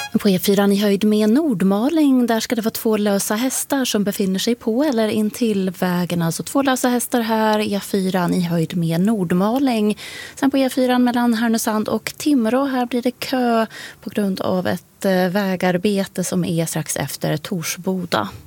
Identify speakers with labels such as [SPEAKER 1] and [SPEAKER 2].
[SPEAKER 1] På E4 i höjd med Nordmaling, där ska det vara 2 lösa hästar som befinner sig på eller in till vägen. Alltså 2 lösa hästar här, E4 i höjd med Nordmaling. Sen på E4 mellan Härnösand och Timrå, här blir det kö på grund av ett vägarbete som är strax efter Torsboda.